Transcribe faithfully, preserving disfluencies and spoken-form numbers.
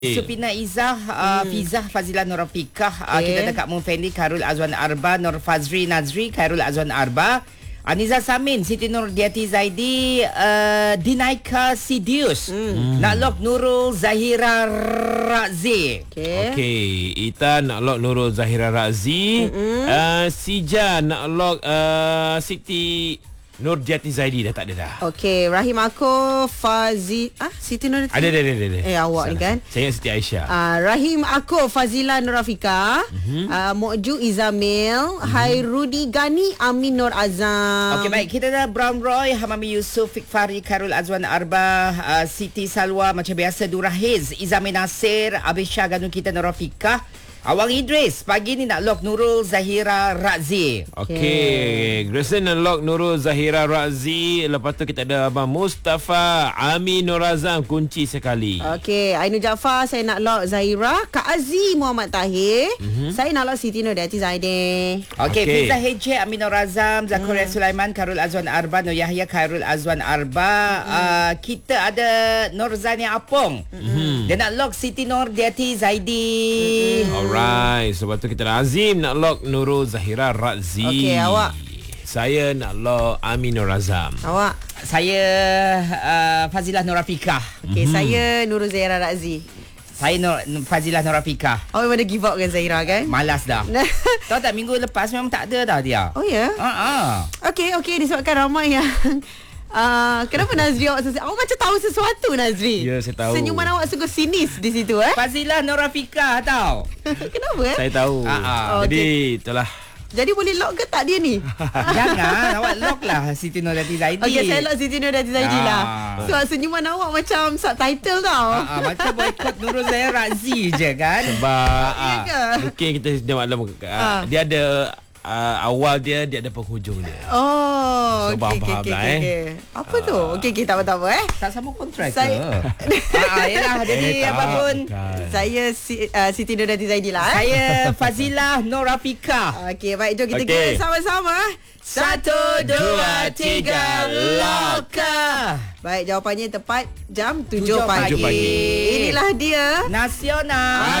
Supina Izzah, uh, hmm. Fizah Fazilah Nur Rafiqah, uh, okay. kita ada Kak Mun Fendi, Khairul Azwan Arba, Nur Fazri Nazri, Khairul Azwan Arba, Aniza Samin, Siti Nur Diati Zaidi, uh, Dinaika Sidius, hmm. Naklok Nurul Zahira Razi. Okey. Okey, Ita Naklok Nurul Zahira Razi, mm-hmm. uh, Sija Naklok uh, Siti Nur Diati Zaidi dah tak ada dah. Okey, Rahim aku Fazi ah Siti Nur Diati. Ada ada ada ada. Eh awak Salah. ni kan. Saya ingat Siti Aisyah. Uh, Rahim aku Fazila Nur Rafiqah, mm-hmm. uh, Mokju Izamil, mm-hmm. Hairudi Gani, Amin Nur Azam. Okey, baik, kita dah Brown Roy, Hamami Yusof, Fikfari, Khairul Azwan Arba, uh, Siti Salwa macam biasa, Durahiz, Izamin Nasir, Abisha Ganu kita Nur Rafiqah. Awang Idris pagi ni nak lock Nurul Zahira Razi. Okey, Grayson nak lock Nurul Zahira Razi. Lepas tu kita ada Abang Mustafa Amin Nur Azam, kunci sekali. Okey, Ainul Jaafar saya nak lock Zahira, Kak Aziz Muhammad Tahir, mm-hmm. saya nak lock Siti Nur Diati Zaidi. Okey, okay. Fiza H Amin Nur Azam, Zakaria mm. Sulaiman, Khairul Azwan Arba, Nur Yahya, Khairul Azwan Arba. Mm. Uh, kita ada Nur Zania Apong. Mm-hmm. Dia nak lock Siti Nur Diati Zaidi. Mm-hmm. Alright, sebab tu kita nak Azim nak lock Nurul Zahira Razi. Okey, awak? Saya nak lock Amin Nur Azam. Awak? Saya uh, Fazilah Nur Rafiqah. Okey, mm-hmm. saya Nurul Zahira Razi. Saya Nur, Fazilah Nur Rafiqah. Oh, memang dah give up kan Zahira kan? Malas dah. Tahu tak, minggu lepas memang tak ada dah dia. Oh ya? Yeah? Uh-uh. Okey, okey, disebabkan ramai yang Uh, kenapa Nazri awak sesu- awak macam tahu sesuatu Nazri? Ya, saya tahu. Senyuman awak sungguh sinis di situ eh. Fazilah Nur Rafiqah tahu. Kenapa eh? Saya tahu. Oh, Jadi okay. itulah. Jadi boleh lock ke tak dia ni? Jangan, awak lock lah Siti Nur Diati Zaidi. Okey, saya lock Siti Nur Diati Zaidi lah. Sebab senyuman awak macam subtitle tau. Ah, ah, macam boykot Nurul Zahira Razi je kan. Sebab ya ke? mungkin kita sedang maklum uh, dia ada uh, awal dia, dia ada penghujung dia. Oh, so, okey okey okey. Lah, eh. Okay. Apa tu? Okey okey, tak apa-apa eh. Tak sambung kontrak saya... ke? Ah, yalah, jadi eh, apa pun. Saya si, uh, Siti Nur Diati Zaidi lah eh. Saya Fazilah Nur Rafiqah. Okey, baik, jom kita okay. kira sama-sama. Satu, dua, tiga, lock. Baik, jawapannya tepat jam tujuh pagi. pagi. Inilah dia Nasional